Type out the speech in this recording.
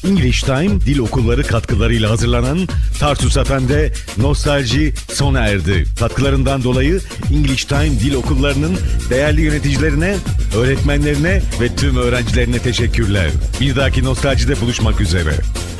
English Time Dil Okulları katkılarıyla hazırlanan Tarsus FM'de nostalji sona erdi. Katkılarından dolayı English Time Dil Okulları'nın değerli yöneticilerine, öğretmenlerine ve tüm öğrencilerine teşekkürler. Bir dahaki nostaljide buluşmak üzere.